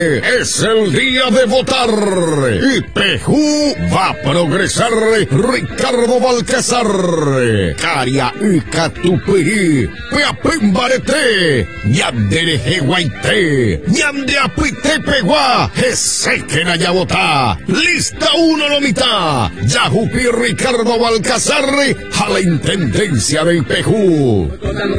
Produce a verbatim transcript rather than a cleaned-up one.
Es el día de votar y Pejú va a progresar. Ricardo Balcazar, Caria Icatupirí, Peapimbarete, Yandereje Guaité, Yande Apite Peguá, Esequen allá votá. Lista uno no mitad, Yajupi Ricardo Balcazar a la intendencia del Pejú.